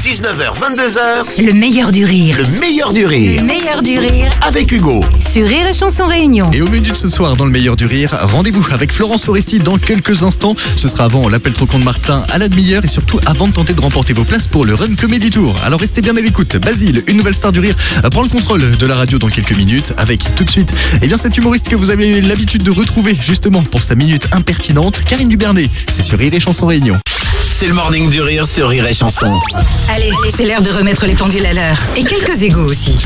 19h, 22h, Le meilleur du rire. le meilleur du rire. Le meilleur du rire. Avec Hugo. Sur Rire et Chanson Réunion. Et au menu de ce soir, dans le meilleur du rire, rendez-vous avec Florence Foresti dans quelques instants. Ce sera avant l'appel trop con de Martin à la demi-heure et surtout avant de tenter de remporter vos places pour le Run Comedy Tour. Alors restez bien à l'écoute. Basile, une nouvelle star du rire, prend le contrôle de la radio dans quelques minutes avec tout de suite, cet humoriste que vous avez l'habitude de retrouver justement pour sa minute impertinente, Karine Dubernet. C'est sur Rire et Chanson Réunion. C'est le morning du rire sur Rire et Chanson. Allez, c'est l'heure de remettre les pendules à l'heure. Et quelques égos aussi.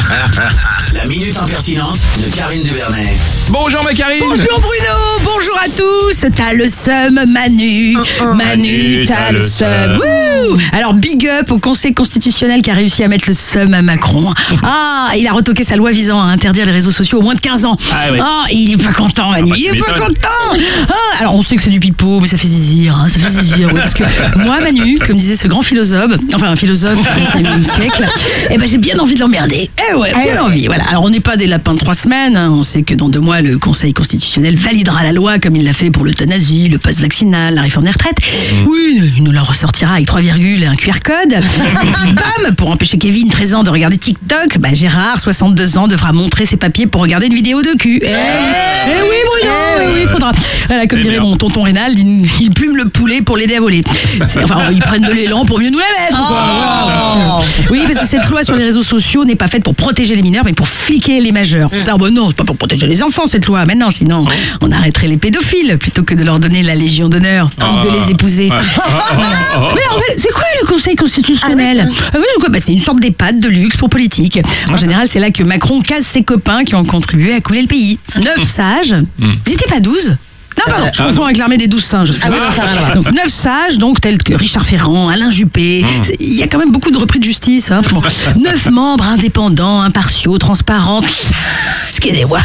La minute impertinente de Karine Dubernet. Bonjour ma Karine. Bonjour Bruno, bonjour à tous. T'as le seum Manu. Manu, t'as le seum. Wouh. Alors big up au Conseil constitutionnel qui a réussi à mettre le seum à Macron. Ah, il a retoqué sa loi visant à interdire les réseaux sociaux aux moins de 15 ans. Ah, ouais. Ah, il est pas content Manu, il est pas content. Ah, alors on sait que c'est du pipeau, mais ça fait zizir, ça fait zizir. Oui, parce que moi Manu, comme disait ce grand philosophe, un philosophe du XXIe siècle, j'ai bien envie de l'emmerder. Bien envie. Voilà. Alors on n'est pas des lapins de 3 semaines. On sait que dans 2 mois, le Conseil constitutionnel validera la loi comme il l'a fait pour l'euthanasie, le pass vaccinal, la réforme des retraites. Oui, il nous la ressortira avec 3 virgules et un QR code. Bam, pour empêcher Kevin, 13 ans, de regarder TikTok, Gérard, 62 ans, devra montrer ses papiers pour regarder une vidéo de cul. Oui, Bruno, oui, il faudra. Voilà, comme dirait mon tonton Reynald, il plume le poulet pour l'aider à voler. Ils prennent de l'élan pour mieux nous la mettre. Quoi. Oui, parce que cette loi sur les réseaux sociaux n'est pas faite pour protéger les mineurs, mais pour fliquer les majeurs. Non, c'est pas pour protéger les enfants cette loi. Maintenant, sinon, on arrêterait les pédophiles plutôt que de leur donner la Légion d'honneur ou de les épouser. Mais en fait, c'est quoi le Conseil constitutionnel? C'est une sorte d'EHPAD de luxe pour politiques. En général, c'est là que Macron casse ses copains qui ont contribué à couler le pays. 9 sages. Ils étaient pas 12? Non, pardon, je confonds avec l'armée des 12 singes. Donc 9 sages, tels que Richard Ferrand, Alain Juppé. Il y a quand même beaucoup de repris de justice. 9 membres indépendants, impartiaux, transparents. Excusez-moi.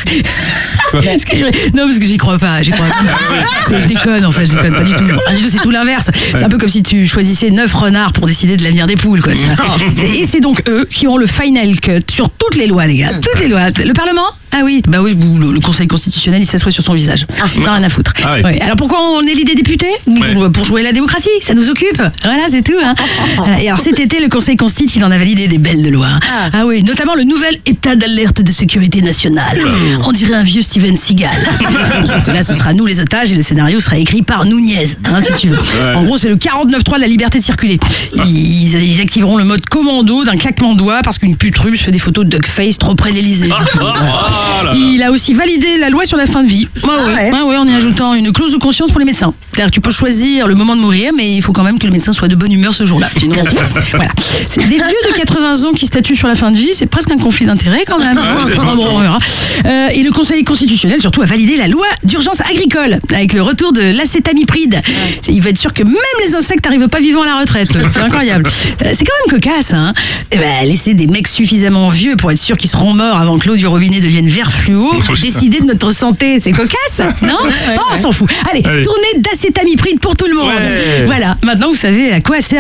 Non, parce que j'y crois pas. Je déconne, en fait, je déconne pas du tout. C'est tout l'inverse. C'est un peu comme si tu choisissais 9 renards pour décider de l'avenir des poules, quoi. Tu vois. Et c'est donc eux qui ont le final cut sur toutes les lois, les gars. Toutes les lois. Le Parlement? Ah oui, le Conseil constitutionnel, il s'assoit sur son visage. Non, rien à foutre. Ouais. Alors pourquoi on élit des députés? Pour jouer la démocratie, ça nous occupe. Voilà, c'est tout. Voilà. Et alors cet été, le Conseil constitue, il en a validé des belles de loi. Ah oui, notamment le nouvel état d'alerte de sécurité nationale. On dirait un vieux Steven Seagal. Sauf que là, ce sera nous les otages et le scénario sera écrit par Nunez, si tu veux. En gros, c'est le 49.3 de la liberté de circuler. Ils activeront le mode commando d'un claquement de doigts parce qu'une pute russe fait des photos de duckface trop près de l'Elysée. Il a aussi validé la loi sur la fin de vie. En y ajoutant une clause de conscience pour les médecins. C'est-à-dire que tu peux choisir le moment de mourir, mais il faut quand même que le médecin soit de bonne humeur ce jour-là. Sinon, voilà. C'est des vieux de 80 ans qui statuent sur la fin de vie, c'est presque un conflit d'intérêts quand même. On verra. Et le Conseil constitutionnel surtout a validé la loi d'urgence agricole avec le retour de l'acétamipride. Il va être sûr que même les insectes n'arrivent pas vivants à la retraite. C'est incroyable. C'est quand même cocasse. Laisser des mecs suffisamment vieux pour être sûr qu'ils seront morts avant que l'eau du robinet devienne vert fluo, décider de notre santé, c'est cocasse, non? On s'en fout. Allez, tournée d'acétamipride pour tout le monde. Voilà, maintenant vous savez à quoi sert